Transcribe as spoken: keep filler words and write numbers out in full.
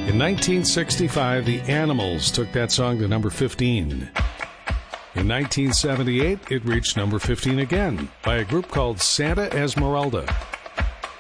In nineteen sixty-five, the Animals took that song to number fifteen. In nineteen seventy-eight, it reached number fifteen again by a group called Santa Esmeralda.